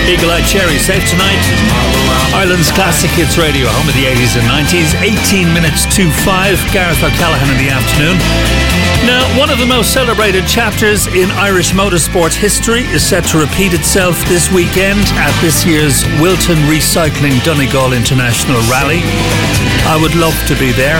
Eagle-Eye Cherry, Safe Tonight. Ireland's classic hits radio, home of the 80s and 90s. 18 minutes to 5. Gareth O'Callaghan in the afternoon. Now, one of the most celebrated chapters in Irish motorsport history is set to repeat itself this weekend at this year's Wilton Recycling Donegal International Rally. I would love to be there.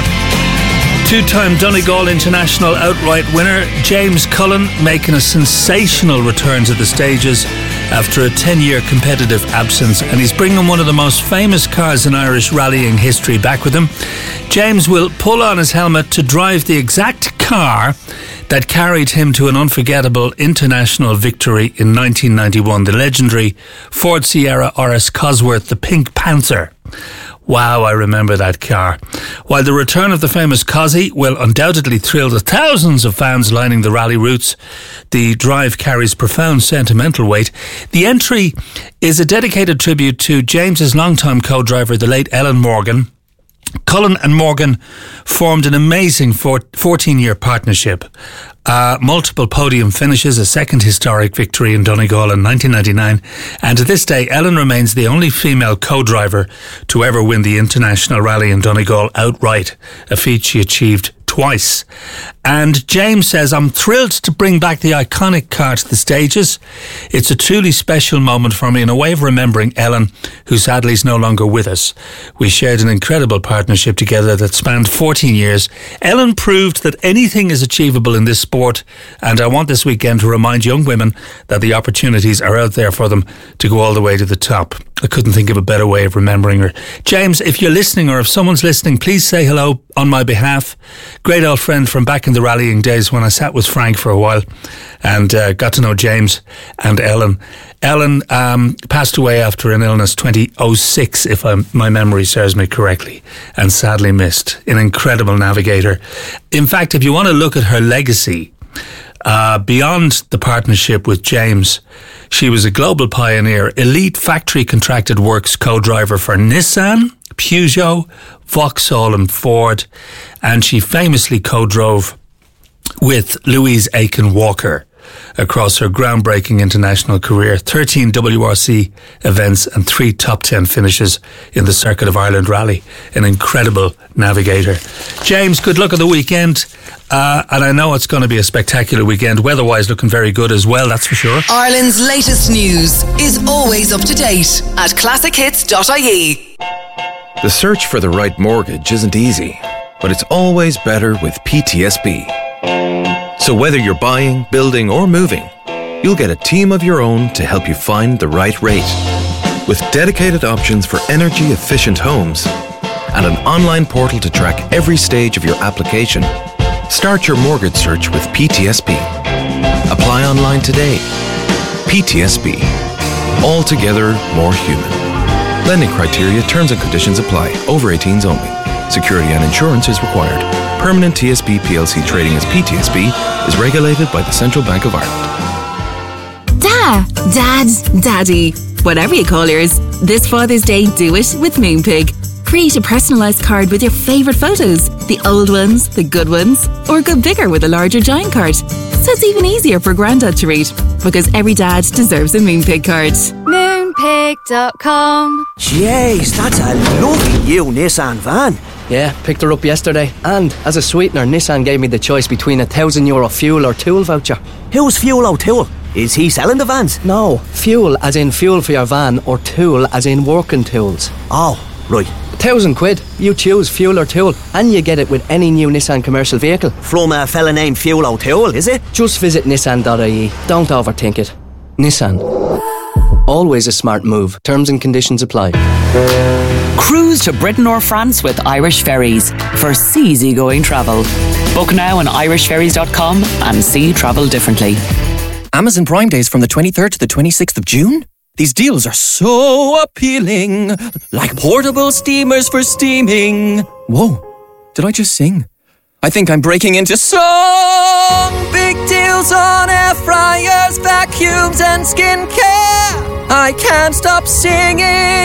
Two-time Donegal International outright winner James Cullen making a sensational return to the stages after a 10-year competitive absence, and he's bringing one of the most famous cars in Irish rallying history back with him. James will pull on his helmet to drive the exact car that carried him to an unforgettable international victory in 1991, the legendary Ford Sierra RS Cosworth, the Pink Panther. Wow, I remember that car. While the return of the famous Cossie will undoubtedly thrill the thousands of fans lining the rally routes, the drive carries profound sentimental weight. The entry is a dedicated tribute to James's longtime co-driver, the late Ellen Morgan. Cullen and Morgan formed an amazing 14-year partnership. Multiple podium finishes, a second historic victory in Donegal in 1999, and to this day Ellen remains the only female co-driver to ever win the International Rally in Donegal outright, a feat she achieved twice. And James says, I'm thrilled to bring back the iconic car to the stages. It's a truly special moment for me and a way of remembering Ellen, who sadly is no longer with us. We shared an incredible partnership together that spanned 14 years. Ellen proved that anything is achievable in this sport, and I want this weekend to remind young women that the opportunities are out there for them to go all the way to the top. I couldn't think of a better way of remembering her. James, if you're listening or if someone's listening, please say hello on my behalf. Great old friend from back in the rallying days when I sat with Frank for a while and got to know James and Ellen. Ellen passed away after an illness 2006, if my memory serves me correctly, and sadly missed. An incredible navigator. In fact, if you want to look at her legacy, beyond the partnership with James, she was a global pioneer, elite factory contracted works co-driver for Nissan, Peugeot, Vauxhall and Ford, and she famously co-drove with Louise Aiken Walker across her groundbreaking international career, 13 WRC events and 3 top 10 finishes in the Circuit of Ireland Rally. An incredible navigator. James, good luck at the weekend. And I know it's going to be a spectacular weekend. Weather-wise looking very good as well, that's for sure. Ireland's latest news is always up to date at classichits.ie. The search for the right mortgage isn't easy, but it's always better with PTSB. So whether you're buying, building or moving, you'll get a team of your own to help you find the right rate. With dedicated options for energy-efficient homes and an online portal to track every stage of your application, start your mortgage search with PTSB. Apply online today. PTSB. Altogether more human. Lending criteria, terms and conditions apply. Over 18s only. Security and insurance is required. Permanent TSB PLC trading as PTSB is regulated by the Central Bank of Ireland. Dad, Daddy, whatever you call yours, this Father's Day do it with Moonpig. Create a personalised card with your favourite photos, the old ones, the good ones, or go bigger with a larger giant card. So it's even easier for Grandad to read, because every dad deserves a Moonpig card. Moonpig.com. Jeez, that's a lovely new Nissan van. Yeah, picked her up yesterday. And as a sweetener, Nissan gave me the choice between €1,000 fuel or tool voucher. Who's Fuel O'Toole? Is he selling the vans? No, fuel as in fuel for your van, or tool as in working tools. Oh, right. £1,000. You choose fuel or tool, and you get it with any new Nissan commercial vehicle. From a fella named Fuel O'Toole, is it? Just visit nissan.ie. Don't overthink it. Nissan. Always a smart move. Terms and conditions apply. Cruise to Britain or France with Irish Ferries for easygoing travel. Book now on irishferries.com and see travel differently. Amazon Prime Days from the 23rd to the 26th of June? These deals are so appealing, like portable steamers for steaming. Whoa, did I just sing? I think I'm breaking into song. Big deals on air fryers, vacuums and skincare. I can't stop singing.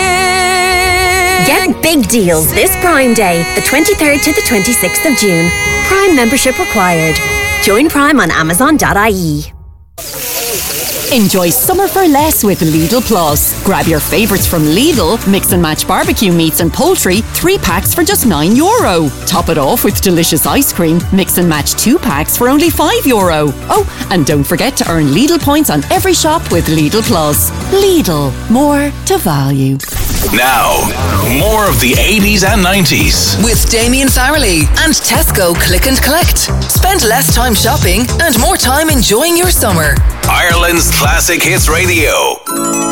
Get big deals this Prime Day, the 23rd to the 26th of June. Prime membership required. Join Prime on Amazon.ie. Enjoy summer for less with Lidl Plus. Grab your favourites from Lidl, mix and match barbecue meats and poultry, 3 packs for just €9. Top it off with delicious ice cream, mix and match 2 packs for only €5. Oh, and don't forget to earn Lidl points on every shop with Lidl Plus. Lidl, more to value. Now, more of the 80s and 90s. With Damien Farrelly and Tesco Click and Collect. Spend less time shopping and more time enjoying your summer. Ireland's Classic Hits Radio.